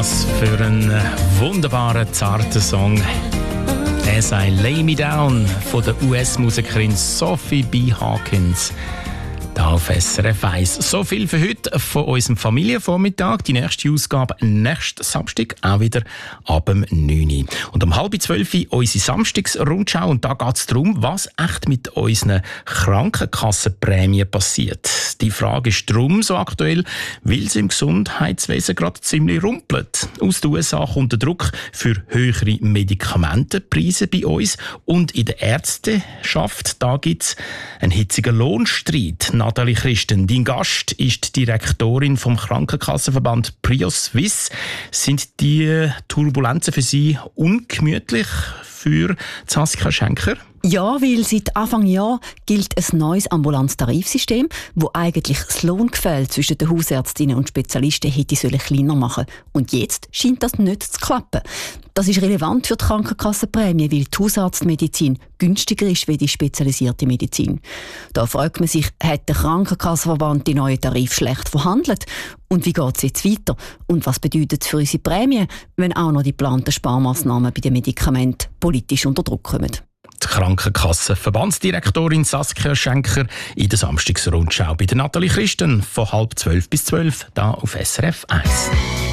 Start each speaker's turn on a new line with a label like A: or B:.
A: Was für ein wunderbarer, zarter Song. «As I Lay Me Down» von der US-Musikerin Sophie B. Hawkins. Da auf SRF 1. So viel für heute von unserem Familienvormittag. Die nächste Ausgabe nächsten Samstag, auch wieder ab dem 9 Uhr. Und um 11:30 unsere Samstagsrundschau. Und da geht es darum, was echt mit unseren Krankenkassenprämien passiert. Die Frage ist darum so aktuell, weil es im Gesundheitswesen gerade ziemlich rumpelt. Aus den USA kommt der Druck für höhere Medikamentenpreise bei uns. Und in der Ärzteschaft, da gibt es einen hitzigen Lohnstreit. Nathalie Christen, dein Gast ist die Direktorin vom Krankenkassenverband PRIO-Swiss. Sind die Turbulenzen für Sie ungemütlich für Saskia Schenker?
B: Ja, weil seit Anfang Jahr gilt ein neues Ambulanztarifsystem, wo eigentlich das Lohngefälle zwischen den Hausärztinnen und Spezialisten hätte kleiner machen sollen. Und jetzt scheint das nicht zu klappen. Das ist relevant für die Krankenkassenprämie, weil die Hausarztmedizin günstiger ist wie die spezialisierte Medizin. Da fragt man sich, hat der Krankenkassenverband die neuen Tarife schlecht verhandelt? Und wie geht es jetzt weiter? Und was bedeutet es für unsere Prämie, wenn auch noch die geplanten Sparmaßnahmen bei den Medikamenten politisch unter Druck kommen?
A: Die Krankenkassenverbandsdirektorin Saskia Schenker in der Samstagsrundschau bei der Nathalie Christen von 11:30 bis 12 da auf SRF 1.